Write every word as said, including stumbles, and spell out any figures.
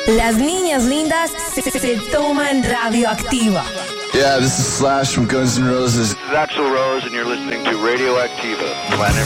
Las niñas lindas se, se, se toman Radioactiva. Yeah, this is Slash from Guns N' Roses. This is Axl Rose, and you're listening to Radioactiva, Planet